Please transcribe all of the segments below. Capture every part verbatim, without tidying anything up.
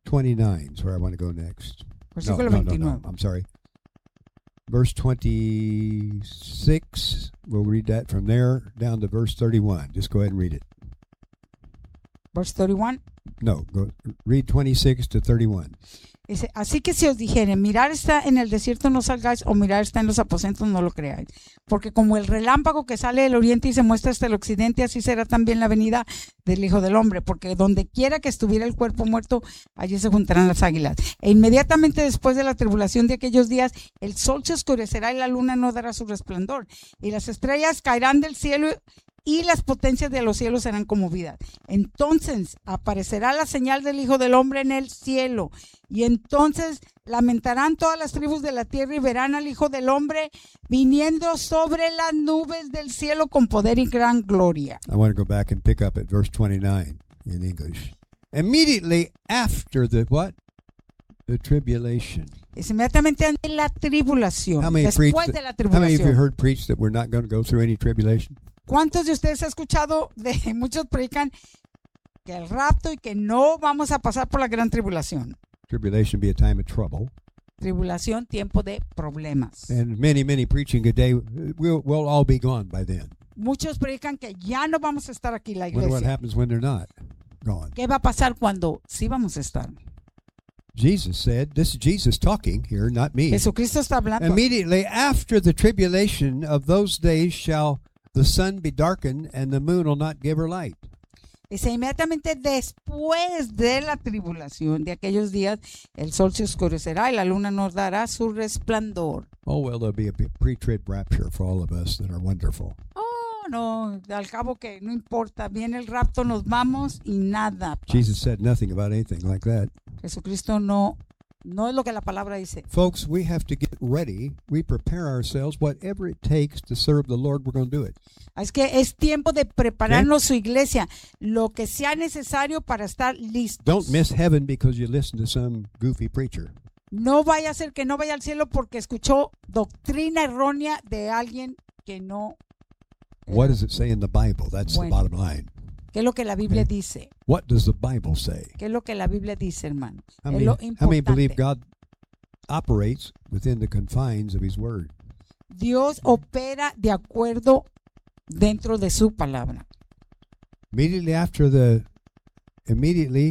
twenty-nine is where I want to go next. Versículo no, no, veintinueve. no, no, I'm sorry. Verse twenty-six, we'll read that from there down to verse thirty-one. Just go ahead and read it. Verse thirty-one. No, go read twenty-six to thirty-one. Dice, así que si os dijere, mirar está en el desierto, no salgáis, o mirar está en los aposentos, no lo creáis. Porque como el relámpago que sale del oriente y se muestra hasta el occidente, así será también la venida del Hijo del Hombre. Porque donde quiera que estuviera el cuerpo muerto, allí se juntarán las águilas. E inmediatamente después de la tribulación de aquellos días, el sol se oscurecerá y la luna no dará su resplandor. Y las estrellas caerán del cielo y las potencias de los cielos serán conmovidas. Entonces aparecerá la señal del Hijo del Hombre en el cielo. Y entonces lamentarán todas las tribus de la tierra y verán al Hijo del Hombre viniendo sobre las nubes del cielo con poder y gran gloria. I want to go back and pick up at verse twenty-nine in English. Immediately after the what? The tribulation. Es inmediatamente antes de la tribulación. How many Después preached de la that, how many of you tribulación. heard preach that we're not going to go through any tribulation? ¿Cuántos de ustedes han escuchado de muchos predican que el rapto y que no vamos a pasar por la gran tribulación? Tribulation be a time of trouble. Tribulación, tiempo de problemas. And many, many preaching today, we'll, we'll all be gone by then. Muchos predican que ya no vamos a estar aquí en la Wonder what iglesia. happens when they're not gone. ¿Qué va a pasar cuando sí vamos a estar? Jesus said, this is Jesus talking here, not me. Jesucristo está hablando. Immediately after the tribulation of those days shall the sun be darkened and the moon will not give her light. Dice, inmediatamente después de la tribulación de aquellos días, el sol se oscurecerá y la luna nos dará su resplandor. Oh, well, there'll be a pre-trib rapture for all of us that are wonderful. Oh, no, al cabo que no importa, viene el rapto, nos vamos y nada pasa. Jesus said nothing about anything like that. Jesucristo no, no es lo que la palabra dice. Folks, we have to get ready. We prepare ourselves. Whatever it takes to serve the Lord, we're going to do it. Es que es tiempo de prepararnos su iglesia, lo que sea necesario para estar listos. Don't miss heaven because you listen to some goofy preacher. No vaya a ser que no vaya al cielo porque escuchó doctrina errónea de alguien que no. What does it say in the Bible? That's Bueno. the bottom line. ¿Qué es lo que la Biblia Okay. dice? What does the Bible say? ¿Qué es lo que la Biblia dice, hermano? How Es many, lo how many believe importante. God operates within the confines of His Word? Dios opera de acuerdo dentro de su palabra. Immediately after the, immediately,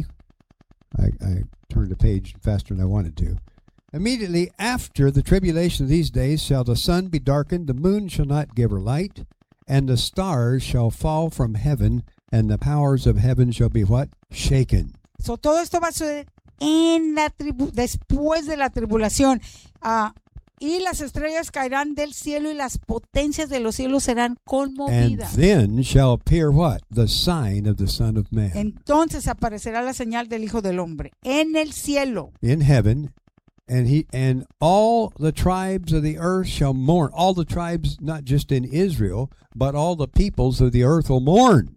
I, I turned the page faster than I wanted to. Immediately after the tribulation of these days shall the sun be darkened, the moon shall not give her light, and the stars shall fall from heaven, and the powers of heaven shall be what? Shaken. So, todo esto va a suceder en la tribu después de la tribulación. Ah, y las estrellas caerán del cielo y las potencias de los cielos serán And conmovidas. then shall appear what? The sign of the Son of Man. Entonces aparecerá la señal del Hijo del Hombre en el cielo. In heaven, and he and all the tribes of the earth shall mourn. All the tribes, not just in Israel, but all the peoples of the earth will mourn.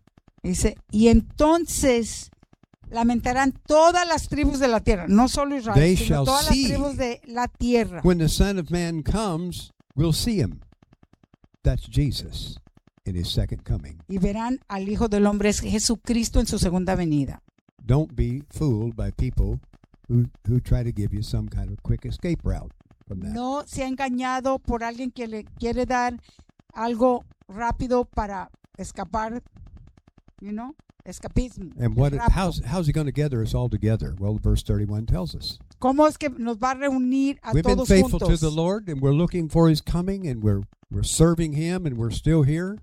Dice, y entonces lamentarán todas las tribus de la tierra, no solo Israel, They sino shall todas las see. tribus de la tierra. When the Son of Man comes, we'll see him. That's Jesus in his second coming. Y verán al Hijo del Hombre, es Jesucristo en su segunda venida. Don't be fooled by people who, who try to give you some kind of quick escape route from that. No se ha engañado por alguien que le quiere dar algo rápido para escapar, you know, escapismo. And what? rapto. How's how's he going to gather us all together? Well, verse thirty-one tells us. ¿Cómo es que nos va a reunir a We've been todos faithful to juntos? the Lord, and we're looking for His coming, and we're we're serving Him, and we're still here.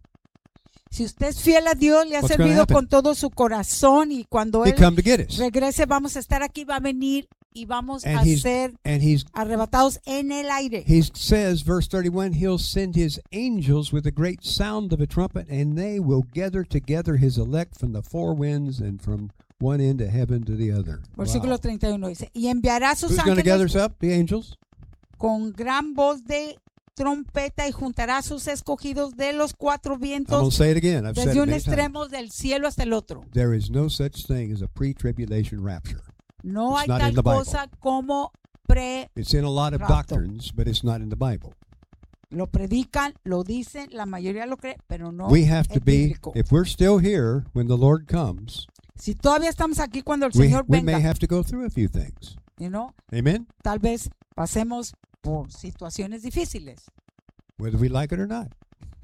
Si usted es fiel a Dios, le ha What's gonna servido happen? con todo su corazón y cuando He Él come to get us, regrese vamos a estar aquí, va a venir y vamos And a he's- ser and He's arrebatados en el aire. He says, verse thirty-one, He'll send His angels with a great sound of a trumpet, and they will gather together His elect from the four winds and from one end of heaven to the other. Versículo Wow. treinta y uno dice, y enviará a sus Who's going to gather ángeles us up? The angels. con gran voz de trompeta y juntará a sus escogidos de los cuatro I'm going vientos to say it again. I've said desde it un many times. extremo del cielo hasta el otro. There is no such thing as a pre-tribulation rapture. No It's hay not tal in the Bible. cosa como pre. It's in a lot of Rapto. doctrines, but it's not in the Bible. Lo predican, lo dicen, la mayoría lo cree, pero no We have to es be, bíblico. if we're still here when the Lord comes, Si todavía estamos aquí cuando el we, Señor we may venga, have to go through a few things. you know, Amen? tal vez pasemos por situaciones difíciles. Whether we like it or not.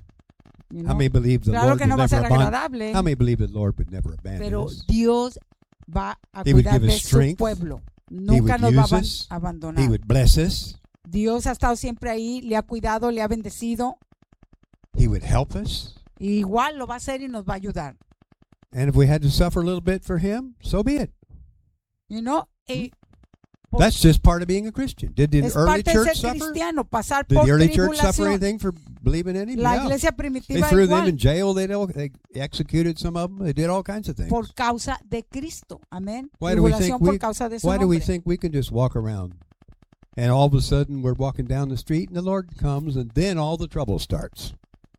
You How know. many believe the Claro Lord que would no va a never ser abandon? agradable, How many believe the Lord would never abandon pero us? Dios va a He would cuidar give us de su strength. pueblo. He Nunca would nos va a use aban- us. He abandonar. would bless us. Dios ha estado siempre ahí, le ha cuidado, le ha bendecido. He would help us. Y igual lo va a hacer y nos va a ayudar. And if we had to suffer a little bit for Him, so be it. You know, y por- That's just part of being a Christian. Did the es early parte de church ser suffer? cristiano, pasar Did por the early church suffer tribulación. anything for believing in Him? La Yeah. iglesia They primitiva threw them igual, in jail. They, don't- they executed some of them. They did all kinds of things. por causa de Cristo. Amén. Why do we Tribulación think por we, causa de su why do we nombre. think we can just walk around and all of a sudden we're walking down the street and the Lord comes and then all the trouble starts?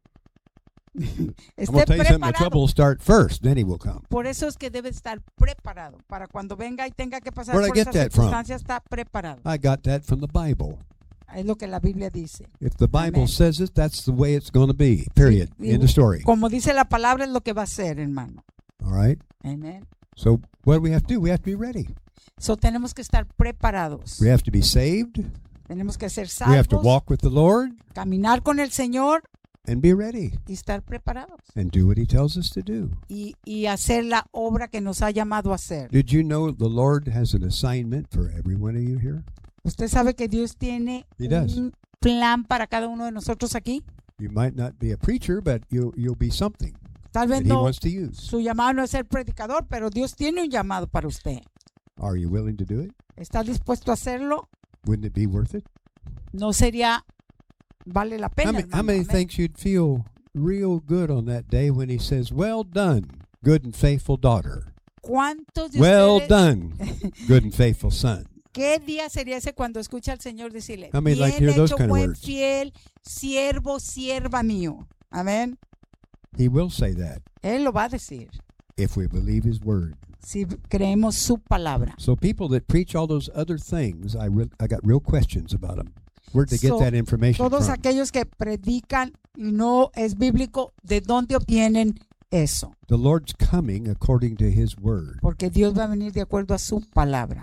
I'm going Esté to tell you something. The preparado. trouble will start first, then He will come. Por eso es que debe estar preparado. Para cuando venga y tenga que pasar Where'd I por get esas that from? circunstancias, está preparado. I got that from the Bible. Es lo que la Biblia dice. If the Bible Amen. says it, that's the way it's going to be. Period. Y- End of story. Como dice la palabra, es lo que va a ser, hermano. All right? Amén. So what do we have to do? We have to be ready. So tenemos que estar preparados. We have to be saved. Tenemos que ser We have to salvos, walk with the Lord caminar con el Señor and be ready y estar preparados. and do what He tells us to do. Y, y hacer la obra que nos ha llamado a hacer. Did you know the Lord has an assignment for every one of you here? Usted sabe que Dios tiene He does. un plan para cada uno de nosotros aquí. You might not be a preacher, but you'll, you'll be something Tal vez that He no, wants to use. su llamado no es ser predicador, pero Dios tiene un llamado para usted. Are you willing to do it? ¿Está dispuesto a hacerlo? Wouldn't it be worth it? No sería, vale la How pena. many, how hermano, many amén. think you'd feel real good on that day when He says, "Well done, good and faithful daughter. ¿Cuántos de Well ustedes, done, good and faithful son." qué día sería ese cuando escucha al Señor decirle, How many bien like to hear those hecho, kind of buen, words? fiel, siervo, sierva mío? Amén. He will say that Él lo va a decir if we believe His word. si creemos su palabra. So people that preach all those other things, I re- I got real questions about them. Where'd they get So, that information Todos from? aquellos que predican y no es bíblico, ¿de dónde obtienen eso? The Lord's coming according to His word. Porque Dios va a venir de acuerdo a su palabra.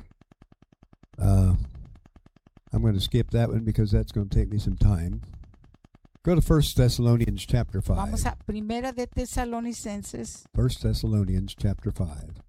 Uh, I'm going to skip that one because that's going to take me some time. Go to First Thessalonians chapter five. Vamos a Primera de Tesalonicenses. First Thessalonians chapter five.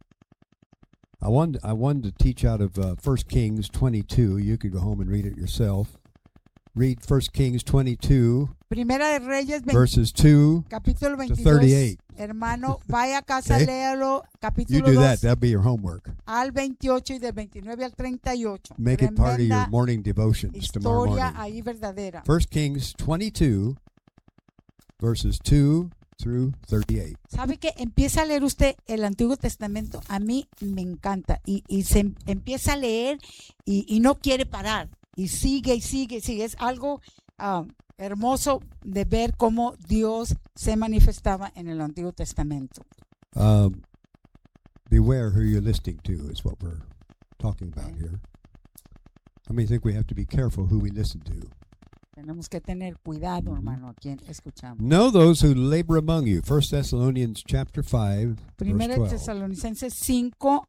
I wanted I wanted to teach out of uh, First Kings twenty-two. You could go home and read it yourself. Read First Kings twenty-two Primera de Reyes veinte, verses two. capítulo veintidós. thirty-eight. Hermano, vaya a casa, Okay. léalo, You capítulo do that. dos That'll be your homework. al veintiocho y del veintinueve al treinta y ocho. Make it part of your Tremenda morning devotions tomorrow historia morning. ahí verdadera. First Kings twenty-two verses two through thirty-eight. ¿Sabe que empieza a leer usted el Antiguo Testamento? A mí me encanta. Y, y se em- empieza a leer y, y no quiere parar. Y sigue y sigue y sigue. Es algo ah, hermoso de ver cómo Dios se manifestaba en el Antiguo Testamento. Um, beware who you're listening to is what we're talking about here. How many think we have to be careful who we listen to? Tenemos que tener cuidado, hermano, a quien escuchamos. Know those who labor among you. First Thessalonians chapter five, verse Primera twelve. Tesalonicenses cinco,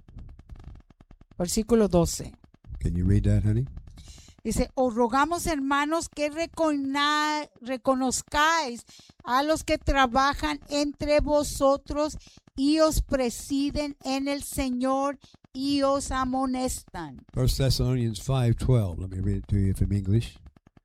versículo doce. Can you read that, honey? Dice, os rogamos, hermanos, que recona- reconozcáis a los que trabajan entre vosotros y os presiden en el Señor y os amonestan. First Thessalonians five twelve. Let me read it to you from English.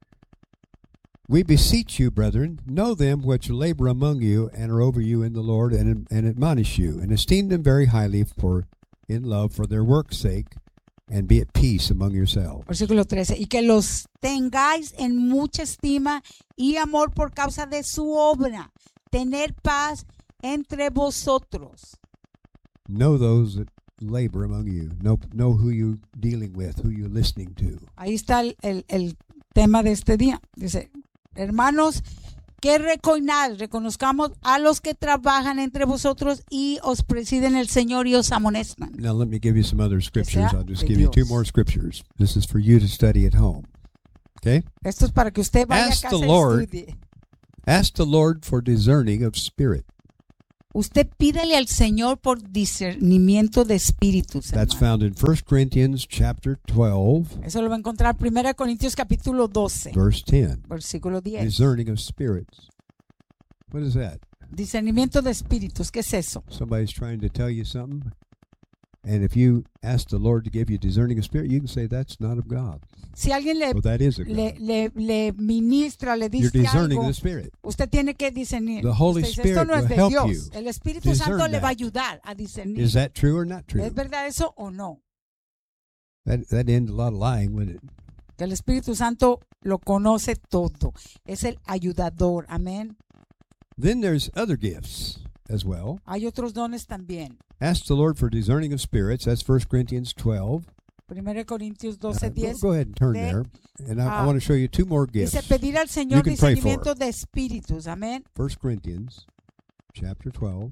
We beseech you, brethren, know them which labor among you and are over you in the Lord, and, and admonish you, and esteem them very highly for in love for their work's sake, and be at peace among yourselves. Versículo trece. Y que los tengáis en mucha estima y amor por causa de su obra. Tener paz entre vosotros. Know those that labor among you. Know, know who you're dealing with, who you're listening to. Ahí está el, el, el tema de este día. Dice, hermanos, que recoinad, reconozcamos a los que trabajan entre vosotros y os presiden el Señor y os amonestan. Now let me give you some other scriptures. sea I'll just de give you two Dios. more scriptures. This is for you to study at home. Okay? Esto es para que usted vaya Ask a the casa y Lord. estudie. Ask the Lord for discerning of spirit. Usted pídale al Señor por discernimiento de espíritus. That's hermano. found in First Corinthians chapter twelve, Eso lo va a encontrar en primera Corintios capítulo doce, verse ten. versículo diez. Discerning of spirits. What is that? Discernimiento de espíritus, ¿qué es eso? Somebody's trying to tell you something, and if you ask the Lord to give you discerning of spirit, you can say that's not of God. Si alguien le, Well, that is of le, God. le, le ministra, le You're dice discerning algo, the spirit. usted tiene que discernir. The Holy Usted dice, esto Spirit no es will de help Dios. you El Espíritu discern Santo le va a that. ayudar a discernir. Is that true or not true? ¿Es verdad eso o no? That that ends a lot of lying, wouldn't it? Que el Espíritu Santo lo conoce todo. Es el ayudador. Amén. Then there's other gifts as well. Hay otros dones también. Ask the Lord for discerning of spirits. That's First Corinthians twelve. primera Corintios Uh, doce, go, diez. go ahead and turn de- there. And I, I ah, want to show you two more gifts. Dice pedir al Señor You can pray for discernimiento de espíritus. Amén. First Corinthians chapter twelve.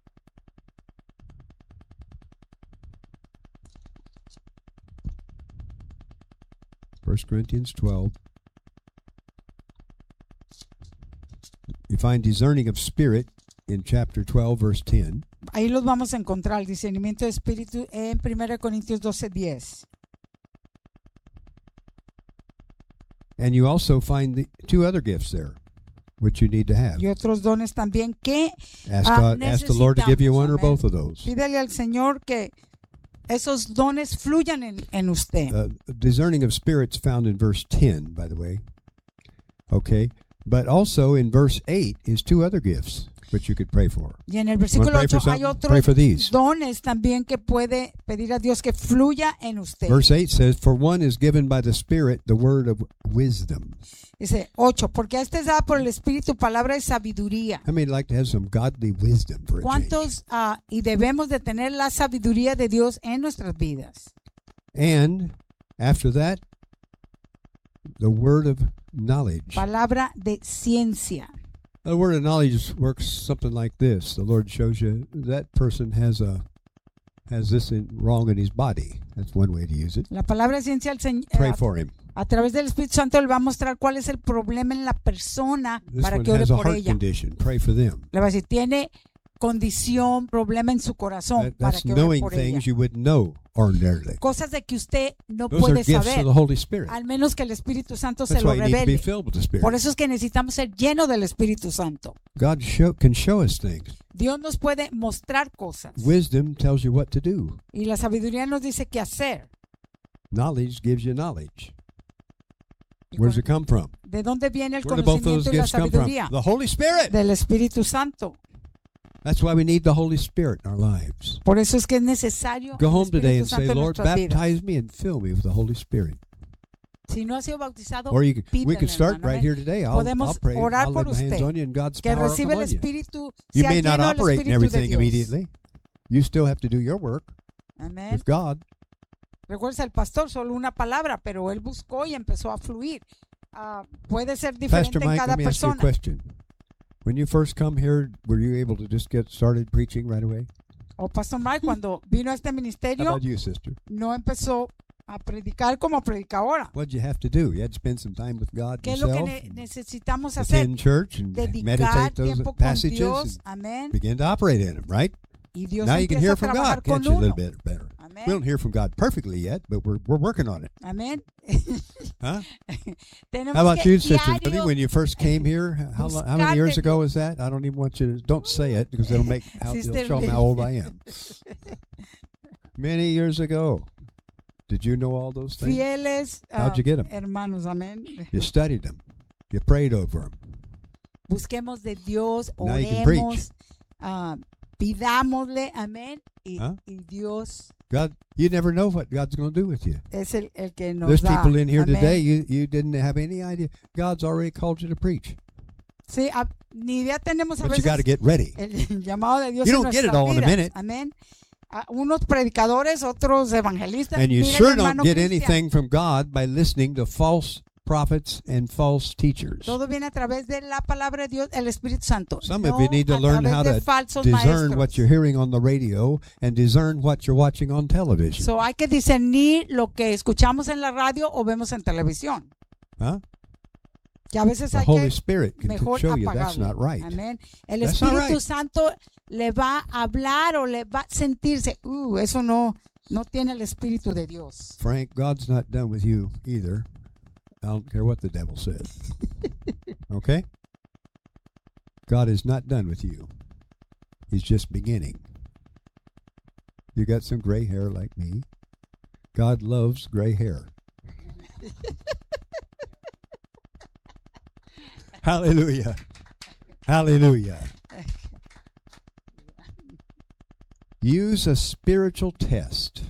First Corinthians twelve. You find discerning of spirit in chapter twelve, verse ten. Ahí los vamos a encontrar. El discernimiento de espíritu en primera Corintios doce, diez. And you also find the two other gifts there, which you need to have. Y otros dones también que Ask ah, God, ask the Lord to give you one or necesitamos, both of those. pídele al Señor que esos dones fluyan en, en usted. Uh, discerning of spirits found in verse ten, by the way. Okay, but also in verse eight is two other gifts which you could pray for. Y en el You wanna versículo pray for ocho hay something? Pray otros for these. dones también que puede pedir a Dios que fluya en usted. Verse eight says, "For one is given by the Spirit the word of wisdom." Dice ocho, porque a este es dada por el Espíritu palabra de sabiduría. How many would like to have some godly wisdom for a change? ¿Cuántos ah, y debemos de tener la sabiduría de Dios en nuestras vidas? And after that, the word of knowledge. Palabra de ciencia. The word of knowledge works something like this. The Lord shows you that person has a has this in, wrong in his body. That's one way to use it. La palabra de ciencia al Señor. Pray for him. A través del Espíritu Santo le va a mostrar cuál es el problema en la persona This para one que ore has a por heart ella. condition. Pray for them. Le va a decir, tiene condición, problema en su corazón That- para that's que ore knowing por ella. things you wouldn't know ordinarily. Cosas de que usted no Those are puede gifts of saber, the Holy Spirit. al menos que el Espíritu Santo se That's lo why you need to be revele. filled with the Spirit. Por eso es que necesitamos ser llenos del Espíritu Santo. God show, can show us things. Dios nos puede mostrar cosas. Wisdom tells you what to do. Y la sabiduría nos dice qué hacer. Knowledge gives you knowledge. Y Where does con- it come from? ¿De dónde viene el Where do both those conocimiento y la gifts come from? sabiduría? The Holy Spirit. Del Espíritu Santo. That's why we need the Holy Spirit in our lives. Por eso es que es necesario Go el home today Espíritu and say, Santo en Lord, nuestras vidas. baptize me and fill me with the Holy Spirit. Si no ha sido bautizado, Or you can, we pídele, can start hermano, right amén. here today. I'll, Podemos I'll pray. orar I'll por lay my hands usted. on you and God's Que power will recibe come el on you. Espíritu, You sea may not lleno del operate in Espíritu de everything Dios. immediately. You still have to do your work Amén. with God. Recuerda, el pastor solo una palabra, pero él buscó y empezó a fluir. Ah, puede ser diferente Pastor en Mike, cada let me ask you a persona. question. When you first come here, were you able to just get started preaching right away? O Pastor Mike, cuando vino a este How ministerio, about you, sister? no empezó a predicar como predica ahora. What'd you have to do? You had to spend some time with God ¿Qué es lo que yourself, ne- necesitamos hacer? attend church, and Dedicar meditate those tiempo con passages, Dios. and Amén. begin to operate in them, right? Y Dios Now you can empieza hear a from trabajar God, con can't you, a uno. little bit better? Amén. We don't hear from God perfectly yet, but we're we're working on it. Amén. Huh? Tenemos How about que you, Sister diario Billy? When you first came here, how, lo- how many buscar years de ago was that? I don't even want you to. Don't say it because it'll make how, it'll Sister show them how old I am. Many years ago. Did you know all those things? Fieles How'd ah, you get 'em? hermanos, amén. You studied them. You prayed over them. Busquemos de Dios, Now you can preach. oremos, ah, pidámosle, amén. Y, Huh? y Dios God, you never know what God's going to do with you. es el, el que nos There's da. people in here amén. today, you, you didn't have any idea. God's already called you to preach. Sí, ah, ni idea tenemos a But you got to veces get ready. el llamado de Dios You en don't get it nuestras all in a vidas. minute. Amén. Ah, unos predicadores, otros evangelistas. And you Mira el sure hermano don't get Cristian. anything from God by listening to false prophets and false teachers. Todo viene a través de la palabra de Dios, el Espíritu Santo. Some no of you need to a learn través how de to falsos discern maestros. what you're hearing on the radio and discern what you're watching on television. So hay que discernir lo que escuchamos en la radio o vemos en televisión. Huh? Que a veces The hay Holy que Spirit can t- mejor show you that's apagarlo. not right. Amén. El That's not Espíritu right. Santo le va a hablar o le va a sentirse, uh, eso no, no tiene el Espíritu de Dios. Frank, God's not done with you either. I don't care what the devil said. Okay? God is not done with you. He's just beginning. You got some gray hair like me. God loves gray hair. Hallelujah. Hallelujah. Use a spiritual test.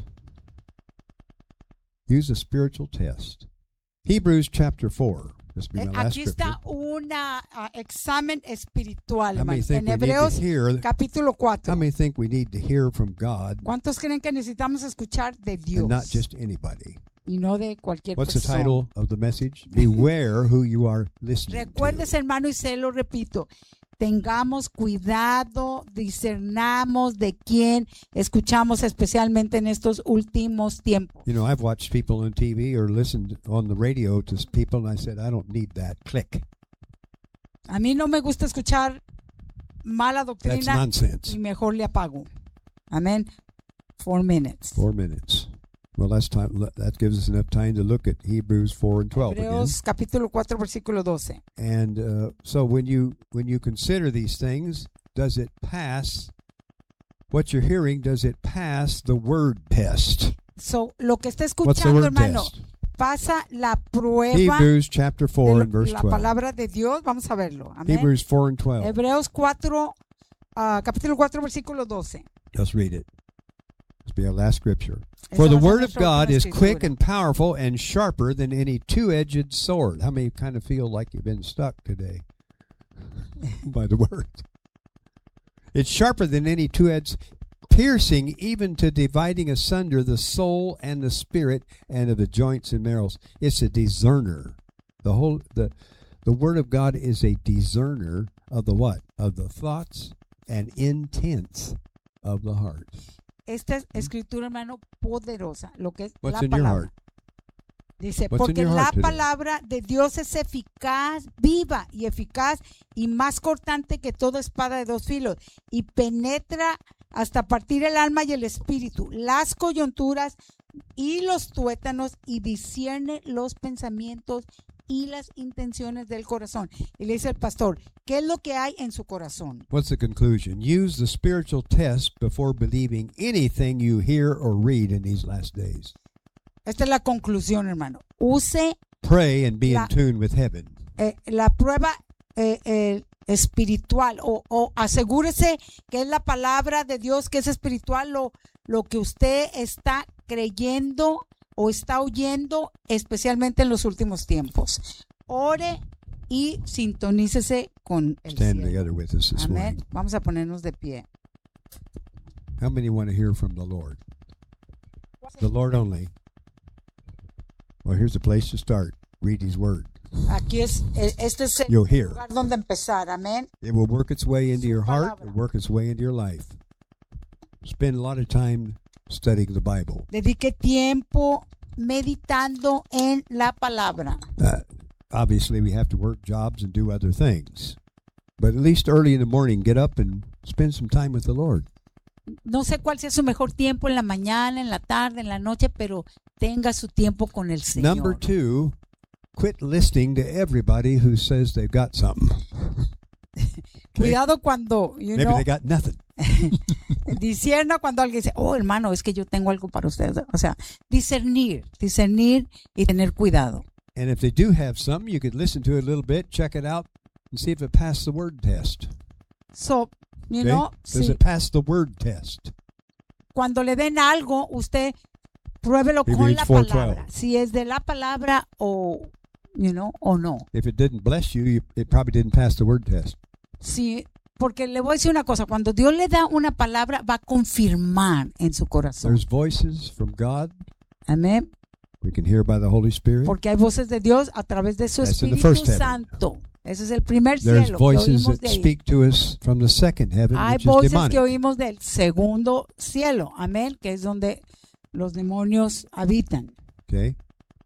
Use a spiritual test. Hebrews chapter four. This will be my last Aquí scripture. está un examen espiritual, How many hermano. think En we need to Hebreos hear? capítulo How cuatro. many think we need to hear from God ¿Cuántos creen que necesitamos escuchar de Dios and not just anybody? y no de cualquier What's the persona? title of the message? Beware who you are listening Recuérdese, to. hermano, y se lo repito, tengamos cuidado, discernamos de quién escuchamos, especialmente en estos últimos tiempos. You know, I've watched people on T V or listened on the radio to people, and I said, I don't need that. Click. A mí no me gusta escuchar mala That's doctrina nonsense. y mejor le apago. Amén. Four minutes. Four minutes. Well, that's time. That gives us enough time to look at Hebrews four and twelve again. Hebreos capítulo cuatro, versículo doce. And uh, so, when you when you consider these things, does it pass? What you're hearing, does it pass the word test? So, lo que está What's the escuchando, word hermano, test? pasa la prueba Hebrews chapter de four lo- and verse la twelve. palabra de Dios. Vamos a verlo. Amén. Hebrews four and twelve. Hebreos cuatro, ah, capítulo cuatro, versículo doce. Let's read it. This will be our last scripture. Esa For the va a ser word of nuestra God última is quick escritura. and powerful and sharper than any two-edged sword. How many kind of feel like you've been stuck today by the word? It's sharper than any two-edged, piercing even to dividing asunder the soul and the spirit and of the joints and marrows. It's a discerner. The whole the the word of God is a discerner of the what? Of the thoughts and intents of the heart. Esta es escritura, hermano, poderosa. Lo que es What's la in your palabra. heart? Dice, What's in porque your la heart today? palabra de Dios es eficaz, viva y eficaz y más cortante que toda espada de dos filos y penetra hasta partir el alma y el espíritu, las coyunturas y los tuétanos y discierne los pensamientos y las intenciones del corazón. Y le dice el pastor, ¿qué es lo que hay en su corazón? What's the conclusion? Use the spiritual test before believing anything you hear or read in these last days. Esta es la conclusión, hermano. Use Pray and be La- in tune with heaven. eh, la prueba eh, eh, espiritual o, o asegúrese que es la palabra de Dios, que es espiritual, lo, lo que usted está creyendo o está oyendo, especialmente en los últimos tiempos. Ore y sintonícese con el Stand cielo. together with us this Amén. morning. Vamos a ponernos de pie. How many want to hear from the Lord? The Lord only. Well, here's a place to start. Read His Word. Aquí es, eh, este es el You'll hear. lugar donde empezar. Amén. It will work its way into your heart palabra. and work its way into your life. Spend a lot of time studying the Bible. Dedique tiempo meditando en la palabra. Uh, obviously, we have to work jobs and do other things. But at least early in the morning, get up and spend some time with the Lord. No sé cuál sea su mejor tiempo, en la mañana, en la tarde, en la noche, pero tenga su tiempo con el Señor. Number two, quit listening to everybody who says they've got something. Cuidado cuando, you Maybe know, they got nothing. discierna cuando alguien dice, oh hermano, es que yo tengo algo para ustedes. O sea, discernir, discernir y tener cuidado. And if they do have something, you could listen to it a little bit, check it out, and see if it passed the word test. So, you Okay? know, Does si it pass the word test? cuando le den algo, usted pruébelo con Hebrews la four palabra. twelve. Si es de la palabra o, you know, o no. If it didn't bless you, you it probably didn't pass the word test. Sí, porque le voy a decir una cosa, cuando Dios le da una palabra, va a confirmar en su corazón. There's voices from God Amén. we can hear by the Holy Spirit. Porque hay voces de Dios a través de su That's in the Espíritu first heaven. Santo. Ese es el primer There's cielo que voices oímos that de ahí. speak to us from the second heaven, Hay which is voces demonic. que oímos del segundo cielo. Amén. Que es donde los demonios habitan. Okay?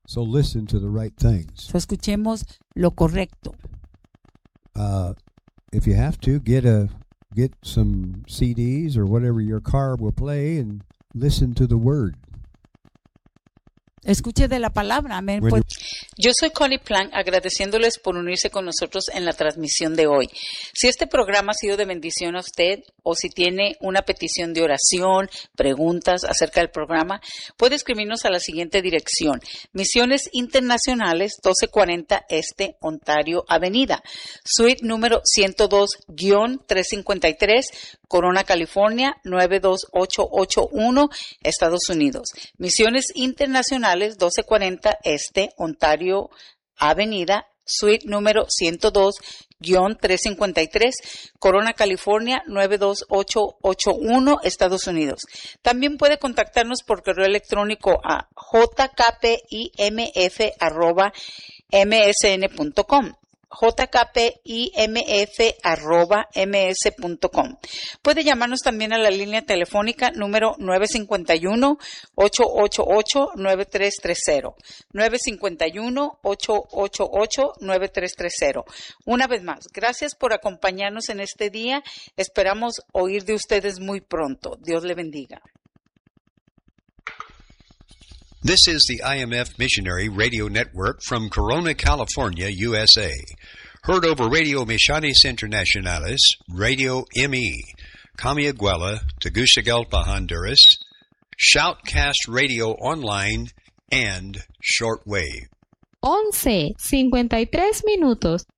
So listen to the right things. So, escuchemos lo correcto. Uh, if you have to, get a get some C Ds or whatever your car will play and listen to the word. Escuche de la palabra. Amén. When Pues, Yo soy Connie Plank, agradeciéndoles por unirse con nosotros en la transmisión de hoy. Si este programa ha sido de bendición a usted o si tiene una petición de oración, preguntas acerca del programa, puede escribirnos a la siguiente dirección: Misiones Internacionales, doce cuarenta Este, Ontario Avenida, suite número ciento dos guión trescientos cincuenta y tres, Corona, California, nueve dos ocho ocho uno, Estados Unidos. Misiones Internacionales, doce cuarenta Este, Ontario Avenida, suite número ciento dos guión trescientos cincuenta y tres, Corona, California, nueve dos ocho ocho uno, Estados Unidos. También puede contactarnos por correo electrónico a j k p i m f arroba m s n punto com. j k p i m f arroba m s punto com. Puede llamarnos también a la línea telefónica número nueve cinco uno, ocho ocho ocho, nueve tres tres cero. nueve cinco uno, ocho ocho ocho, nueve tres tres cero. Una vez más, gracias por acompañarnos en este día. Esperamos oír de ustedes muy pronto. Dios le bendiga. This is the I M F Missionary Radio Network from Corona, California, U S A. Heard over Radio Misiones Internacionales, Radio M E, Camiguela, Tegucigalpa, Honduras, Shoutcast Radio Online, and Shortwave. once cincuenta y tres minutos.